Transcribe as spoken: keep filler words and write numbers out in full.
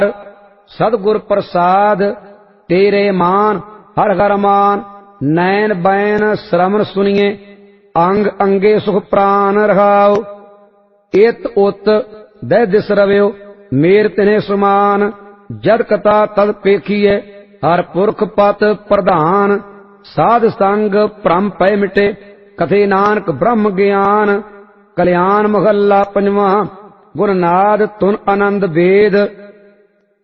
सतगुर प्रसाद तेरे मान हर हर मान। नैन बैन श्रवण सुनिए अंग अंगे सुख प्राण रहाओ। इत उत दह दिस रव्यो मेर तिन्हे समान। जद कथा तद पेखिए हर पुरख पत प्रधान। साध संग भ्रम पै मिटे कथे नानक ब्रह्म ज्ञान। कल्याण महला पंजवा गुरनाद तुन आनंद वेद।